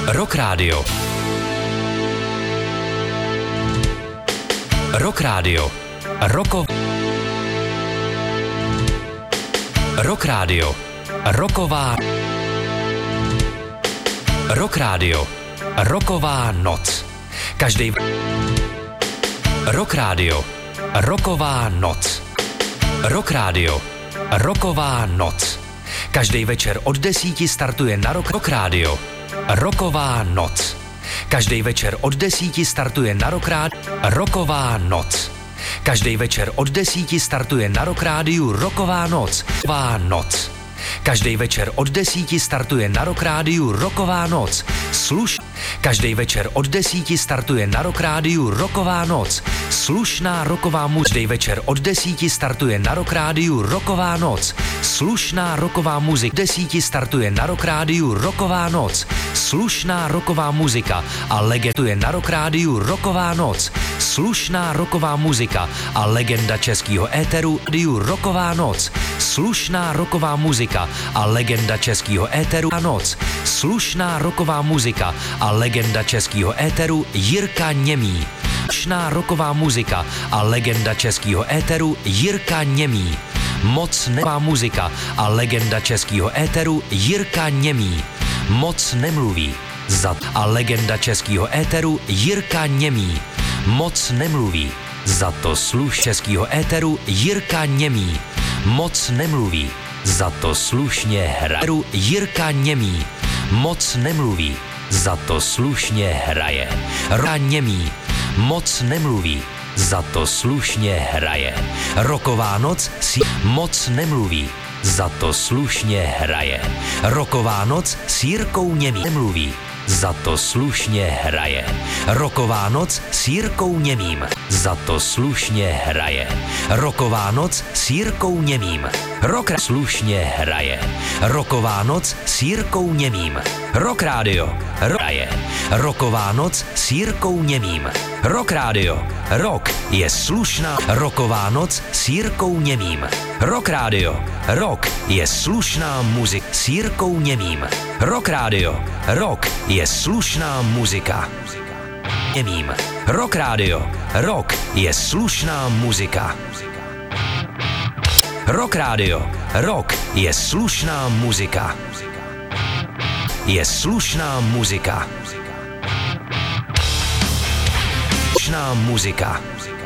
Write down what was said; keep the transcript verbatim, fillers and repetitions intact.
Rock Radio. Rock Radio. Roko... Rock Radio. Roková... Rock Radio. Roková noc. Každý... Rock Radio. Roková noc. Rock Radio. Roková noc. Každý večer od desíti startuje na Rock, Rock Radio. Roková noc. Každý večer od desíti startuje na Rock Radio. Roková noc. Každý večer od desíti startuje na Rock Rádiu Roková noc. Roková noc. Každý večer od desíti startuje na Rock Rádiu Roková noc. Sluš. Každý večer od desíti startuje na Rock Rádiu Roková noc. Slušná roková muzika. Každý večer od desíti startuje na Rock Rádiu Roková noc. Slušná roková muzika. Desíti startuje na Rock Rádiu Roková noc. Slušná roková muzika a legenduje na Rock Rádiu Roková noc. Slušná roková muzika a legenda českého éteru Rádiu Roková noc. Slušná roková muzika a legenda českého éteru noc. Slušná roková muzika a legenda českého éteru Jirka Němý. Slušná roková muzika a legenda českého éteru Jirka Němý. Moc nevá muzika a legenda českého éteru Jirka Němý. Moc nemluví. Za a legenda českého éteru Jirka Němý. Moc nemluví. Za to sluš českého éteru Jirka Němý. Moc nemluví. Za to slušně hraje Jirka Němý. Moc nemluví. Za to slušně hraje. Roka Němý. Moc nemluví. Za to slušně hraje. Roková noc si moc nemluví. Za to slušně hraje. Roková noc s Jirkou Němým nemluví. Za to slušně hraje. Roková noc s Jirkou Němým. Za to slušně hraje. Roková noc s Jirkou Němým. Rock slušně hraje. Roková noc s Jirkou Němým. Rock Radio. Hraje. Roková noc s Jirkou Němým. Rock Radio. Rock je slušná. Roková noc s Jirkou Němým. Rock Radio. Rock je slušná muzika s Jirkou Němým. Rock Radio. Rock je slušná muzika. Němým. Rock Radio. Rock je slušná muzika. Rock Radio. Rock je slušná muzika. Je slušná muzika. Slušná muzika.